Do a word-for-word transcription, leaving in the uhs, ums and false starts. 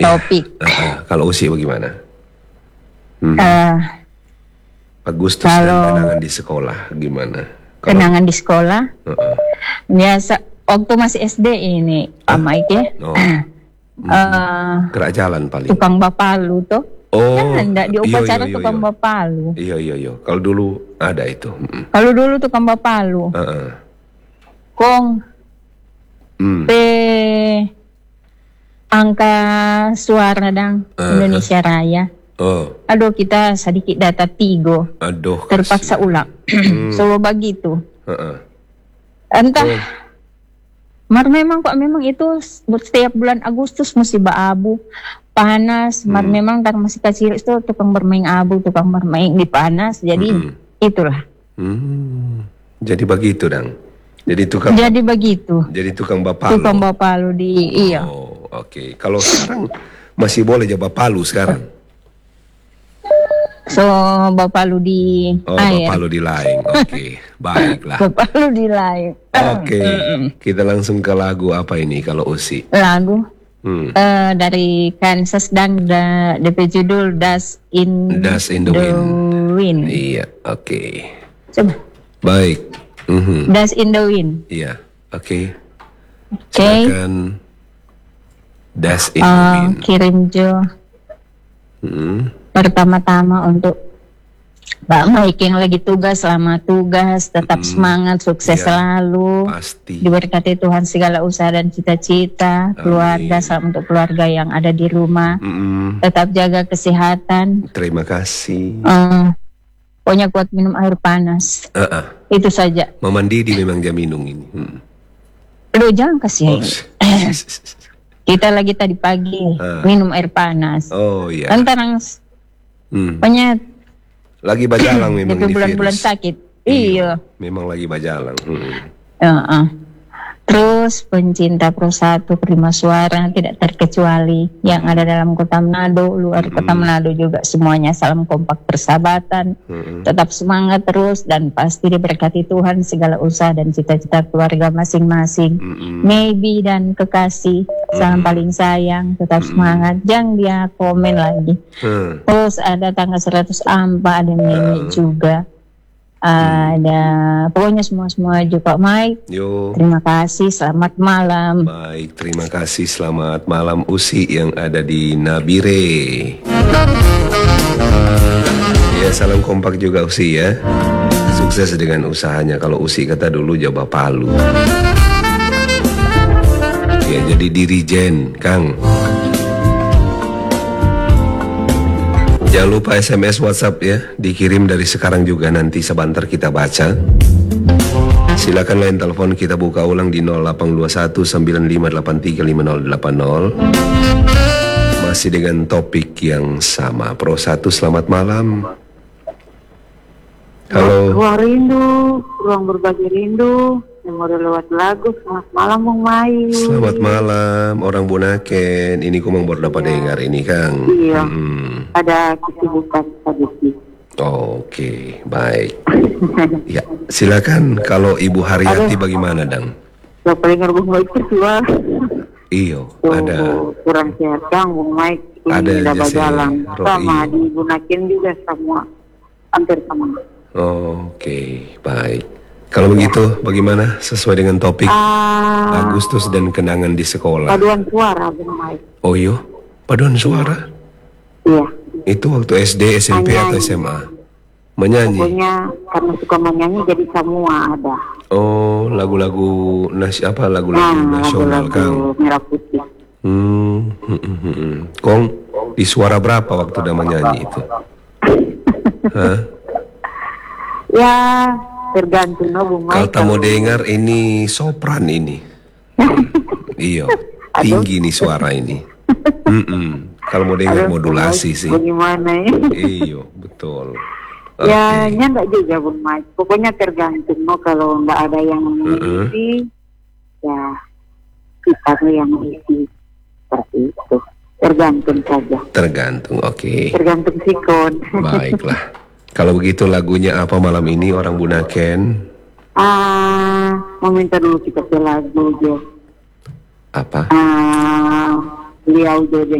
topik. Ya, uh, kalau Usi bagaimana? Hmm. Uh, Agustus kalau dan kenangan di sekolah gimana? Kalau, kenangan di sekolah, uh-uh. biasa waktu masih S D ini, Pak Mike ya. Oh. uh, Gerak jalan paling. Tukang bapalu tuh. Oh, ya, enggak di upacara iyo, iyo, tukang iyo. bapalu. Iya iya iya. Kalau dulu ada itu. Mm. Kalau dulu tukang bapalu. Uh-uh. Kong Mm. pe angka suara dang Uh-huh. Indonesia Raya. Oh. Aduh kita sedikit data tigo. Aduh. Terpaksa kasihan. ulang. Hmm. So begitu. Uh-uh. Entah. Oh. Mar memang kok memang itu setiap bulan Agustus mesti abu panas. Mar Hmm. memang tar masih kecil itu tukang bermain abu, tukang bermain di panas. Jadi Hmm. itulah. Hmm. Jadi begitu dang. Jadi tukang. Jadi begitu. Jadi tukang bapalu. Tukang bapalu di iya. Oh, oke. Okay. Kalau sekarang masih boleh jadi bapalu sekarang. So bapalu di Oh, air. bapalu di lain. Oke, okay. Baiklah. Bapalu di lain. Oke, okay. Kita langsung ke lagu apa ini kalau Usi? Lagu Hmm. uh, dari Kansas dan da, D P judul Das in Das in the Wind. Wind. Iya, oke. Okay. Coba. Baik. Mm-hmm. Das in the Wind. Iya, oke. Okay. Oke. Okay. Silakan. Das in the Uh, Wind. kirim Jo. Hmm. Pertama-tama untuk Mbak Mike yang lagi tugas, selamat tugas, tetap Mm, semangat, sukses iya, selalu. Pasti. Diberkati Tuhan segala usaha dan cita-cita, keluarga, Amin. salam untuk keluarga yang ada di rumah. Mm-mm. Tetap jaga kesehatan. Terima kasih. Uh, pokoknya kuat minum air panas. Uh-uh. Itu saja. Memandidi memang jam minum ini. Hmm. Aduh jangan kasih Oh. air. Kita lagi tadi pagi Ah. minum air panas. Oh iya. Antara Hmm. pokoknya Lagi bajalang memang itu di bulan-bulan virus. sakit. Iya. Memang lagi bajalang. Hmm. Uh-uh. Terus pencinta Pro satu Prima Suara tidak terkecuali yang ada dalam kota Manado, luar Mm-mm. kota Manado juga semuanya salam kompak persahabatan. Mm-mm. Tetap semangat terus dan pasti diberkati Tuhan segala usaha dan cita-cita keluarga masing-masing. Mm-mm. Maybe dan kekasih salam Mm-mm. paling sayang, tetap semangat. Jangan dia komen lagi. Hmm. Terus ada tanggal seratus Ampa, ada nenek Uh. juga. Ada pokoknya semua-semua juga Mike. Yo. Terima kasih, selamat malam. Baik, terima kasih. Selamat malam Usi yang ada di Nabire. Ya, salam kompak juga Usi ya. Sukses dengan usahanya. Kalau Usi kata dulu Jawa Palu. Ya, jadi dirijen, Kang. Jangan lupa S M S WhatsApp ya, dikirim dari sekarang juga, nanti sebentar kita baca. Silakan lain telepon kita buka ulang di nol delapan dua satu sembilan lima delapan tiga lima nol delapan nol. Masih dengan topik yang sama. Pro satu, selamat malam. Halo. Ruang rindu, ruang berbagi rindu. Yang udah lewat lagu. Selamat malam Bung Mai. Selamat malam orang Bunaken. Ini kumang baru dapat dengar ini Kang. Iya. Hmm. Ada kesibukan tadi sih. Oke, baik. Ya, silakan kalau Ibu Haryati bagaimana, Dang? Yang paling Bung Mai itu suara. Iyo, Tuh, ada. kurang sehat Kang Bung Mai. Ada Ini udah aja sih, berjalan. Roh, Sama iya. di Bunaken juga semua. Hampir sama. Oke, baik. Kalau begitu, bagaimana sesuai dengan topik Ah, Agustus dan kenangan di sekolah? paduan suara Bung Mai. Oh iyo, paduan suara. Iya. Itu waktu S D, S M P atau S M A? Menyanyi. Pokoknya karena suka menyanyi jadi semua ada. Oh, lagu-lagu nas apa lagu-lagu Nah, nasional, Kang. lagu-lagu merah putih. Hmm, hmm, hmm, hmm, hmm. Kong, di suara berapa waktu udah menyanyi itu? Hah? Ya, tergantung no Bung Mai. Kalau tamu dengar ini sopran ini. Iya, tinggi nih suara ini. Mm-mm. Kalau mau dengar Aduh, modulasi sih. Bagaimana ya? Iya, betul. Ya, Oke. enggak juga Bung Mai. Pokoknya tergantung no, kalau enggak ada yang mengisi, ya kita tuh yang mengisi seperti itu. Tergantung saja. Tergantung, oke. Tergantung sikon. Baiklah. Kalau begitu lagunya apa malam ini orang Bunaken? Ah, mau minta dulu kita ke lagu Jo. Apa? Ah, beliau Jo